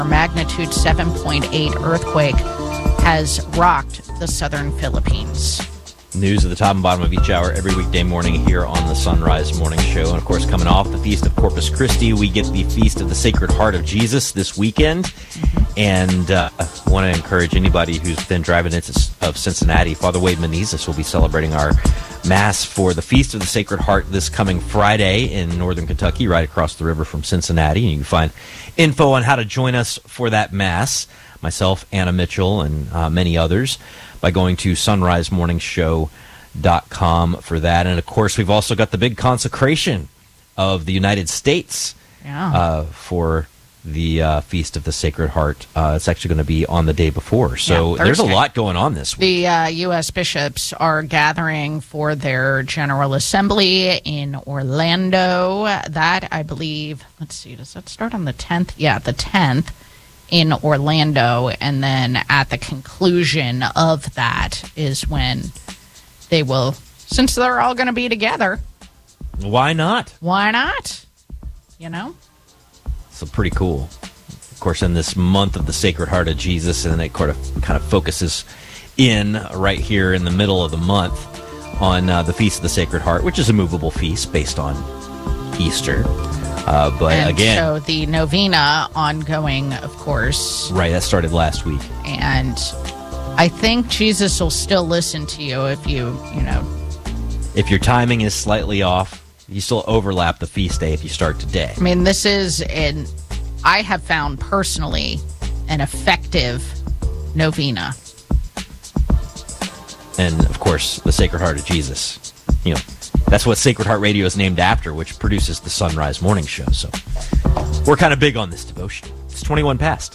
magnitude 7.8 earthquake has rocked the southern Philippines. News at the top and bottom of each hour every weekday morning here on the Sunrise Morning Show. And, of course, coming off the Feast of Corpus Christi, we get the Feast of the Sacred Heart of Jesus this weekend. And I want to encourage anybody who's within driving distance of Cincinnati. Father Wade Menezes will be celebrating our Mass for the Feast of the Sacred Heart this coming Friday in northern Kentucky, right across the river from Cincinnati. And you can find info on how to join us for that Mass, myself, Anna Mitchell, and many others, by going to sunrisemorningshow.com for that. And, of course, we've also got the big consecration of the United States for the Feast of the Sacred Heart. It's actually going to be on the day before. So there's a lot going on this week. The U.S. bishops are gathering for their General Assembly in Orlando. That, I believe, let's see, does that start on the 10th? Yeah, the 10th. In Orlando, and then at the conclusion of that is when they will, since they're all going to be together. Why not? Why not? You know? So pretty cool. Of course, in this month of the Sacred Heart of Jesus, and it kind of focuses in right here in the middle of the month on the Feast of the Sacred Heart, which is a movable feast based on Easter. So the novena ongoing, of course. Right, that started last week. And I think Jesus will still listen to you if if your timing is slightly off, you still overlap the feast day if you start today. I mean, this is, I have found personally, an effective novena. And, of course, the Sacred Heart of Jesus. That's what Sacred Heart Radio is named after, which produces the Sunrise Morning Show. So we're kind of big on this devotion. It's 21 past.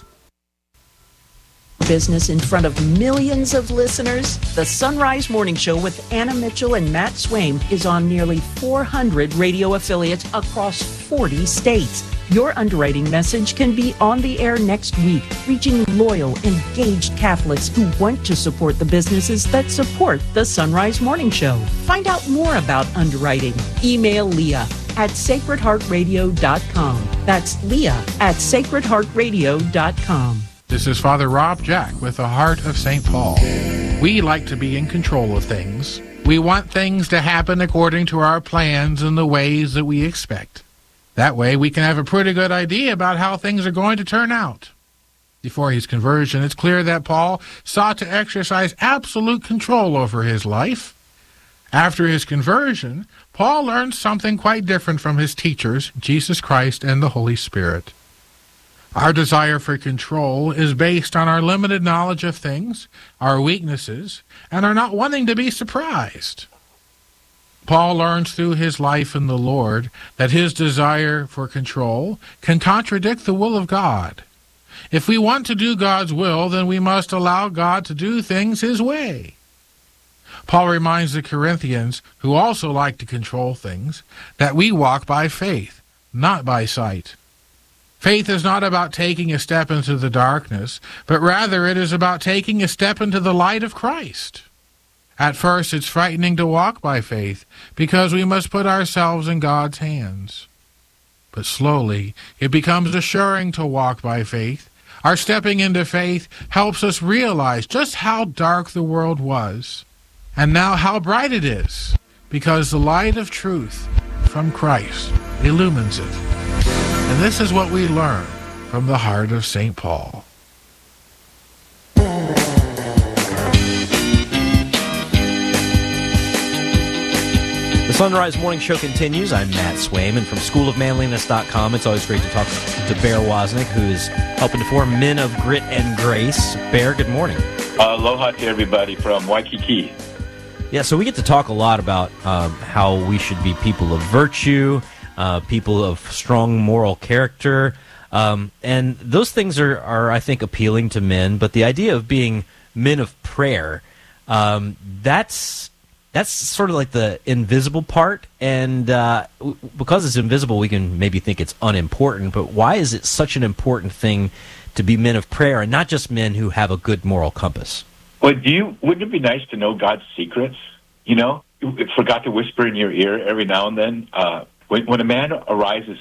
Business in front of millions of listeners. The Sunrise Morning Show with Anna Mitchell and Matt Swaim is on nearly 400 radio affiliates across 40 states. Your underwriting message can be on the air next week, reaching loyal, engaged Catholics who want to support the businesses that support the Sunrise Morning Show. Find out more about underwriting. Email Leah at sacredheartradio.com. That's Leah at sacredheartradio.com. This is Father Rob Jack with the Heart of St. Paul. We like to be in control of things. We want things to happen according to our plans and the ways that we expect. That way we can have a pretty good idea about how things are going to turn out. Before his conversion, it's clear that Paul sought to exercise absolute control over his life. After his conversion, Paul learned something quite different from his teachers, Jesus Christ and the Holy Spirit. Our desire for control is based on our limited knowledge of things, our weaknesses, and our not wanting to be surprised. Paul learns through his life in the Lord that his desire for control can contradict the will of God. If we want to do God's will, then we must allow God to do things his way. Paul reminds the Corinthians, who also like to control things, that we walk by faith, not by sight. Faith is not about taking a step into the darkness, but rather it is about taking a step into the light of Christ. At first, it's frightening to walk by faith because we must put ourselves in God's hands. But slowly, it becomes assuring to walk by faith. Our stepping into faith helps us realize just how dark the world was, and now how bright it is, because the light of truth from Christ illumines it. And this is what we learn from the heart of St. Paul. The Sunrise Morning Show continues. I'm Matt Swaim, and from schoolofmanliness.com, it's always great to talk to Bear Wozniak, who is helping to form Men of Grit and Grace. Bear, good morning. Aloha to everybody from Waikiki. Yeah, so we get to talk a lot about how we should be people of virtue, people of strong moral character, and those things are, I think, appealing to men, but the idea of being men of prayer, that's sort of like the invisible part, and because it's invisible, we can maybe think it's unimportant, but why is it such an important thing to be men of prayer and not just men who have a good moral compass? Well, wouldn't it be nice to know God's secrets? You know, for God to whisper in your ear every now and then. When a man arises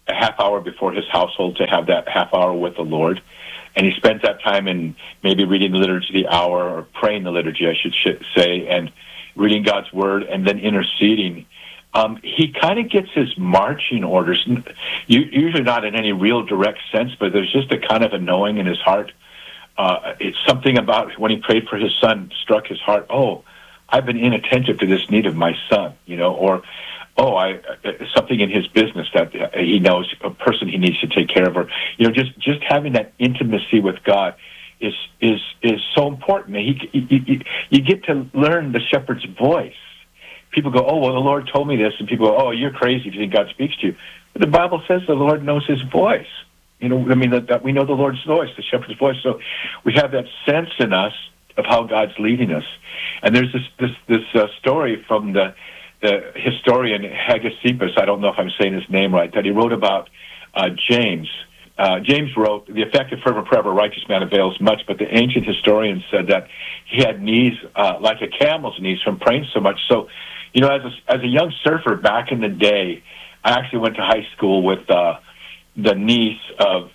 a half hour before his household to have that half hour with the Lord. And he spends that time in maybe reading the liturgy of the hour, or praying the liturgy, I should say, and reading God's word, and then interceding. He kind of gets his marching orders, usually not in any real direct sense, but there's just a kind of a knowing in his heart. It's something about when he prayed for his son struck his heart. Oh, I've been inattentive to this need of my son, or something in his business that he knows, a person he needs to take care of, or just having that intimacy with God is so important. You get to learn the shepherd's voice. People go, oh, well, the Lord told me this, and people go, oh, you're crazy if you think God speaks to you. But the Bible says the Lord knows His voice. That we know the Lord's voice, the shepherd's voice. So we have that sense in us of how God's leading us. And there's this story from the historian Hegesippus, I don't know if I'm saying his name right, that he wrote about James. James wrote, the effective fervent prayer of a righteous man avails much, but the ancient historians said that he had knees like a camel's knees from praying so much. So, as a young surfer back in the day, I actually went to high school with the niece of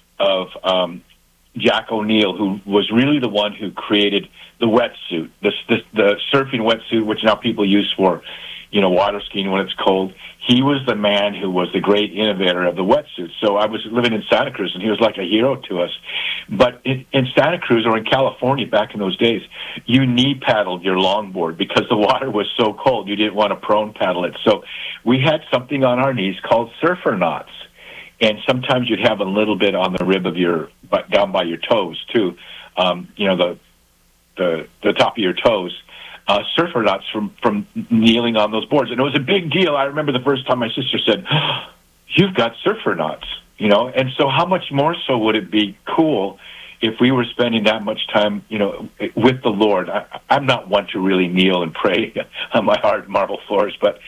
Jack O'Neill, who was really the one who created the wetsuit, the surfing wetsuit, which now people use for, water skiing when it's cold. He was the man who was the great innovator of the wetsuit. So I was living in Santa Cruz, and he was like a hero to us. But in Santa Cruz, or in California back in those days, you knee paddled your longboard because the water was so cold. You didn't want to prone paddle it. So we had something on our knees called surfer knots. And sometimes you'd have a little bit on the rib of down by your toes too, the top of your toes, surfer knots from kneeling on those boards. And it was a big deal. I remember the first time my sister said, you've got surfer knots, and so how much more so would it be cool if we were spending that much time, with the Lord. I'm not one to really kneel and pray on my hard marble floors, but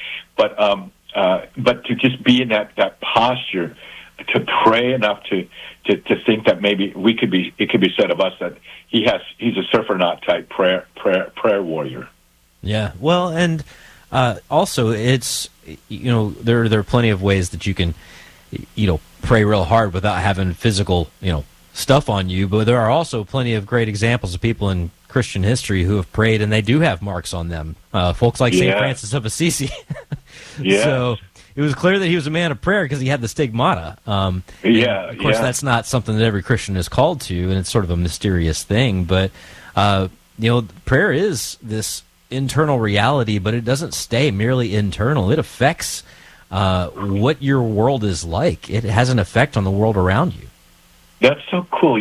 to just be in that posture, to pray enough to think that maybe it could be said of us that he's a surfer knot type prayer warrior. Yeah, well, and also it's there are plenty of ways that you can pray real hard without having physical stuff on you, but there are also plenty of great examples of people in Christian history who have prayed and they do have marks on them. Folks like St. Francis of Assisi. Yeah. So it was clear that he was a man of prayer because he had the stigmata. Of course, that's not something that every Christian is called to, and it's sort of a mysterious thing. But prayer is this internal reality, but it doesn't stay merely internal. It affects what your world is like. It has an effect on the world around you. That's so cool.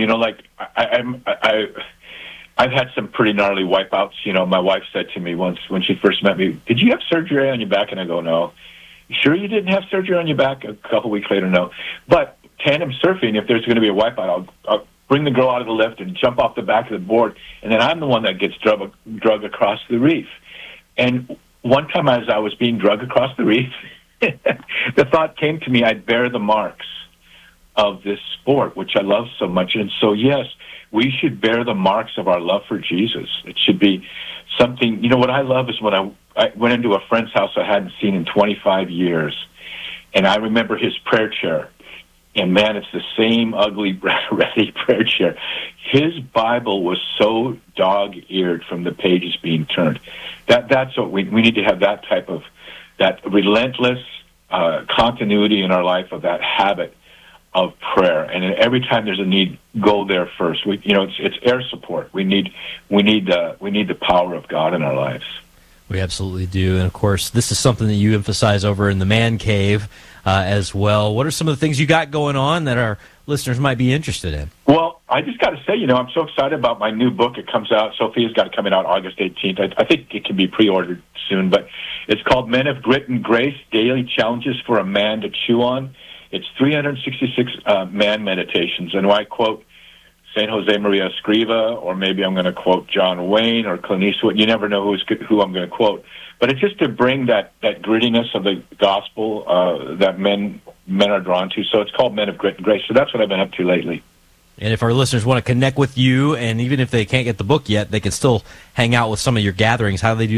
I've had some pretty gnarly wipeouts. My wife said to me once when she first met me, "Did you have surgery on your back?" And I go, "No." "Sure you didn't have surgery on your back?" A couple weeks later, "No." But tandem surfing, if there's going to be a wipeout, I'll bring the girl out of the lift and jump off the back of the board, and then I'm the one that gets drug across the reef. And one time as I was being drugged across the reef, the thought came to me, I'd bear the marks of this sport, which I love so much. And so, yes, we should bear the marks of our love for Jesus. It should be something, what I love is when I went into a friend's house I hadn't seen in 25 years, and I remember his prayer chair. And man, it's the same ugly, ratty prayer chair. His Bible was so dog-eared from the pages being turned. That's what we need to have, that type of, that relentless continuity in our life of that habit of prayer. And every time there's a need, go there first. It's air support. We need the power of God in our lives. We absolutely do. And of course, this is something that you emphasize over in the Man Cave as well. What are some of the things you got going on that our listeners might be interested in? Well, I just got to say, I'm so excited about my new book. It comes out, Sophia's got it coming out August 18th. I think it can be pre-ordered soon, but it's called Men of Grit and Grace, Daily Challenges for a Man to Chew On. It's 366 man meditations, and I quote St. Jose Maria Escriva, or maybe I'm going to quote John Wayne or Clint Eastwood. You never know who I'm going to quote. But it's just to bring that grittiness of the gospel that men are drawn to. So it's called Men of Grit and Grace. So that's what I've been up to lately. And if our listeners want to connect with you, and even if they can't get the book yet, they can still hang out with some of your gatherings. How do they do that?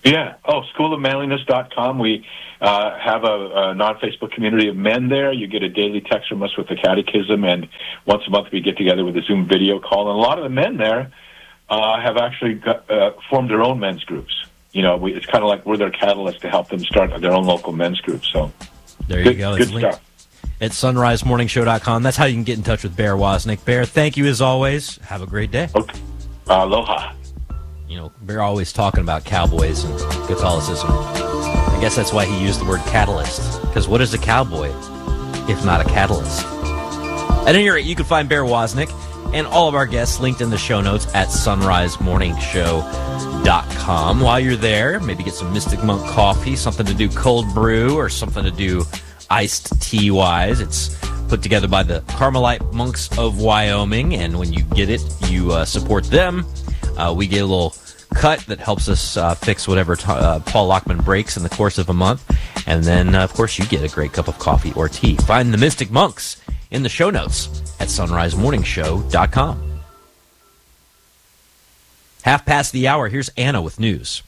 Yeah. Oh, schoolofmanliness.com. We have a non-Facebook community of men there. You get a daily text from us with the catechism, and once a month we get together with a Zoom video call. And a lot of the men there have actually formed their own men's groups. You know, it's kind of like we're their catalyst to help them start their own local men's groups. So there you go. Good stuff. At sunrisemorningshow.com. That's how you can get in touch with Bear Wozniak. Bear, thank you as always. Have a great day. Okay. Aloha. You know, Bear always talking about cowboys and Catholicism. I guess that's why he used the word catalyst. Because what is a cowboy if not a catalyst? At any rate, you can find Bear Wozniak and all of our guests linked in the show notes at sunrisemorningshow.com. While you're there, maybe get some Mystic Monk coffee, something to do cold brew, or something to do iced tea-wise. It's put together by the Carmelite Monks of Wyoming, and when you get it, you support them. We get a little cut that helps us fix whatever Paul Lockman breaks in the course of a month. And then, of course, you get a great cup of coffee or tea. Find the Mystic Monks in the show notes at sunrisemorningshow.com. 1:30. Here's Anna with news.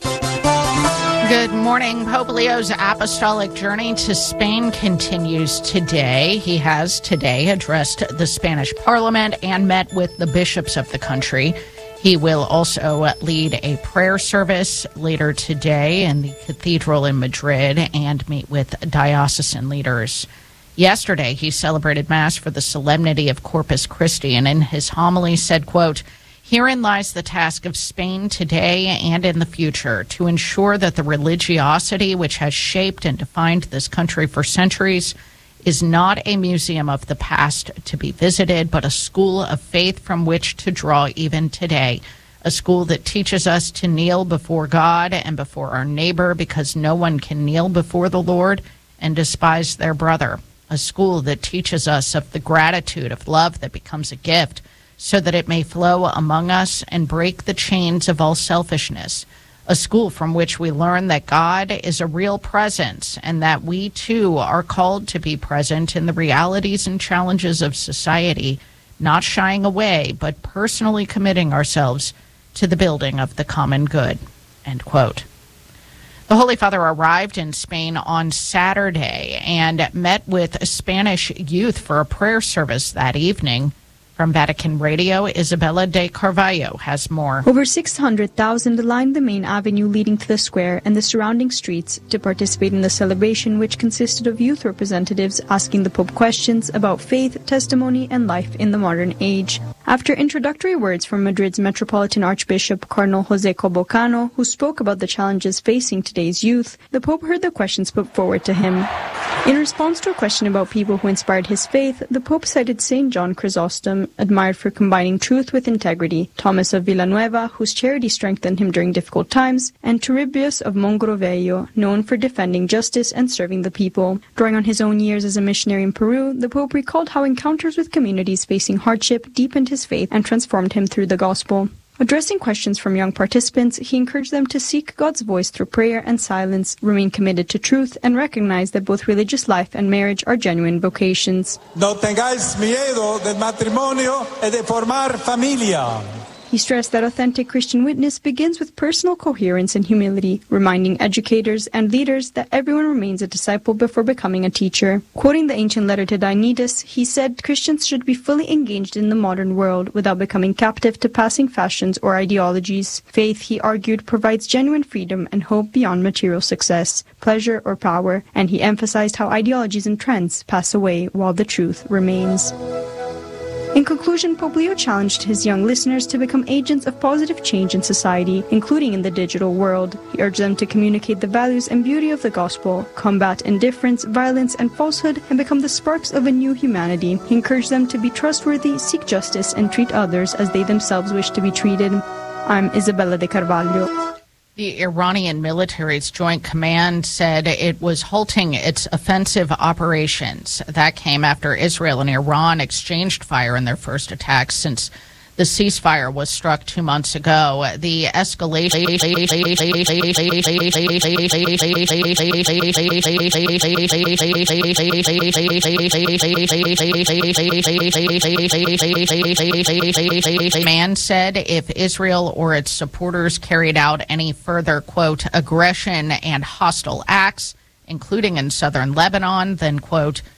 Good morning. Pope Leo's apostolic journey to Spain continues today. He has today addressed the Spanish Parliament and met with the bishops of the country. He will also lead a prayer service later today in the cathedral in Madrid and meet with diocesan leaders. Yesterday, he celebrated Mass for the solemnity of Corpus Christi, and in his homily said, quote, "Herein lies the task of Spain today and in the future, to ensure that the religiosity which has shaped and defined this country for centuries is not a museum of the past to be visited, but a school of faith from which to draw even today. A school that teaches us to kneel before God and before our neighbor, because no one can kneel before the Lord and despise their brother. A school that teaches us of the gratitude of love that becomes a gift, so that it may flow among us and break the chains of all selfishness. A school from which we learn that God is a real presence and that we, too, are called to be present in the realities and challenges of society, not shying away, but personally committing ourselves to the building of the common good." End quote. The Holy Father arrived in Spain on Saturday and met with Spanish youth for a prayer service that evening. From Vatican Radio, Isabella de Carvalho has more. Over 600,000 lined the main avenue leading to the square and the surrounding streets to participate in the celebration, which consisted of youth representatives asking the Pope questions about faith, testimony, and life in the modern age. After introductory words from Madrid's Metropolitan Archbishop Cardinal José Cobocano, who spoke about the challenges facing today's youth, the Pope heard the questions put forward to him. In response to a question about people who inspired his faith, the Pope cited St. John Chrysostom, admired for combining truth with integrity, Thomas of Villanueva, whose charity strengthened him during difficult times, and Turribius of Mogrovejo, known for defending justice and serving the people. Drawing on his own years as a missionary in Peru, the Pope recalled how encounters with communities facing hardship deepened his faith and transformed him through the gospel. Addressing questions from young participants, he encouraged them to seek God's voice through prayer and silence, remain committed to truth, and recognize that both religious life and marriage are genuine vocations. No tengáis miedo del matrimonio y de formar familia. He stressed that authentic Christian witness begins with personal coherence and humility, reminding educators and leaders that everyone remains a disciple before becoming a teacher. Quoting the ancient letter to Dionysius, he said Christians should be fully engaged in the modern world without becoming captive to passing fashions or ideologies. Faith, he argued, provides genuine freedom and hope beyond material success, pleasure, or power, and he emphasized how ideologies and trends pass away while the truth remains. In conclusion, Pope Leo challenged his young listeners to become agents of positive change in society, including in the digital world. He urged them to communicate the values and beauty of the gospel, combat indifference, violence, and falsehood, and become the sparks of a new humanity. He encouraged them to be trustworthy, seek justice, and treat others as they themselves wish to be treated. I'm Isabella de Carvalho. The Iranian military's joint command said it was halting its offensive operations. That came after Israel and Iran exchanged fire in their first attacks since The ceasefire was struck 2 months ago. The escalation man said if Israel or its supporters carried out any further, quote, aggression and hostile acts, including in southern Lebanon, then, quote,